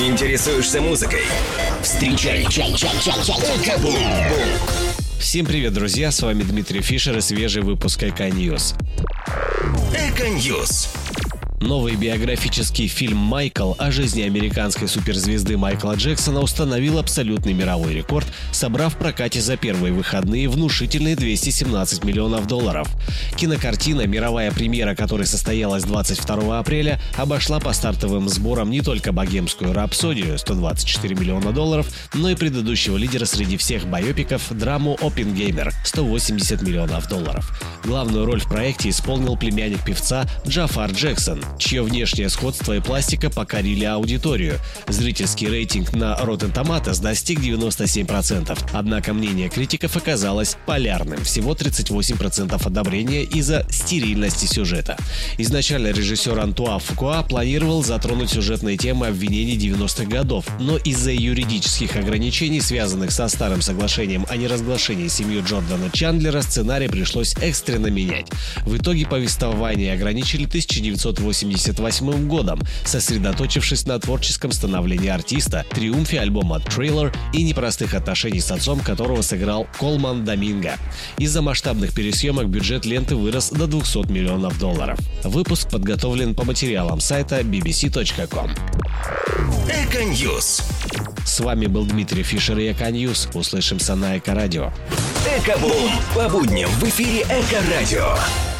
Интересуешься музыкой? Встречай Экобум. Всем привет, друзья, с вами Дмитрий Фишер и свежий выпуск Эко-Ньюс. Эко-Ньюс. Новый биографический фильм «Майкл» о жизни американской суперзвезды Майкла Джексона установил абсолютный мировой рекорд, собрав в прокате за первые выходные внушительные $217 миллионов. Кинокартина, мировая премьера которой состоялась 22 апреля, обошла по стартовым сборам не только «Богемскую рапсодию» $124 миллиона, но и предыдущего лидера среди всех байопиков драму «Оппенгеймер» $180 миллионов. Главную роль в проекте исполнил племянник певца Джафар Джексон, чье внешнее сходство и пластика покорили аудиторию. Зрительский рейтинг на Rotten Tomatoes достиг 97%, однако мнение критиков оказалось полярным – всего 38% одобрения из-за стерильности сюжета. Изначально режиссер Антуан Фукуа планировал затронуть сюжетные темы обвинений 90-х годов, но из-за юридических ограничений, связанных со старым соглашением о неразглашении семьи Джордана Чандлера, сценарий пришлось экстренно менять. В итоге повествование ограничили 1988 годом, сосредоточившись на творческом становлении артиста, триумфе альбома «Thriller» и непростых отношений с отцом, которого сыграл Колман Доминго. Из-за масштабных пересъемок бюджет ленты вырос до $200 миллионов. Выпуск подготовлен по материалам сайта bbc.com. Эко-Ньюс. С вами был Дмитрий Фишер и Эко-Ньюс. Услышимся на Эко-радио. Экобум. По будням в эфире Эко-радио.